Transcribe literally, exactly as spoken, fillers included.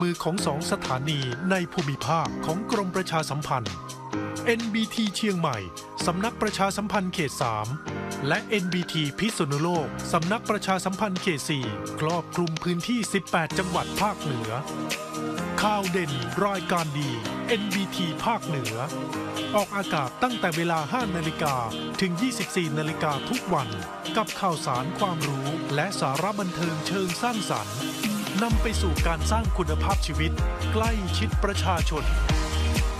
มือของสองสถานีในภูมิภาคของกรมประชาสัมพันธ์ เอ็น บี ที เชียงใหม่สำนักประชาสัมพันธ์เขต สาม และ เอ็น บี ที พิษณุโลกสำนักประชาสัมพันธ์เขต สี่ ครอบคลุมพื้นที่ สิบแปด จังหวัดภาคเหนือข่าวเด่นรายการดี เอ็น บี ที ภาคเหนือออกอากาศตั้งแต่เวลา ห้า นาฬิกาถึง ยี่สิบสี่ นาฬิกาทุกวันกับข่าวสารความรู้และสาระบันเทิงเชิงสร้างสรรค์นำไปสู่การสร้างคุณภาพชีวิตใกล้ชิดประชาชน